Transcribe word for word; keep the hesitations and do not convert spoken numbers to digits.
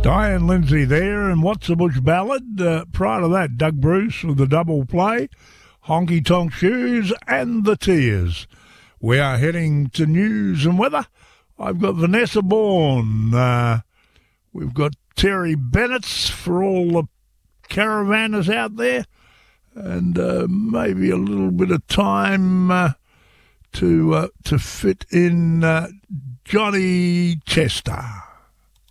Diane Lindsay there, and What's a Bush Ballad? Uh, prior to that, Doug Bruce with the double play, Honky Tonk Shoes and The Tears. We are heading to news and weather. I've got Vanessa Bourne. Uh, we've got Terry Bennett's for all the caravanners out there, and uh, maybe a little bit of time uh, to uh, to fit in uh, Johnny Chester.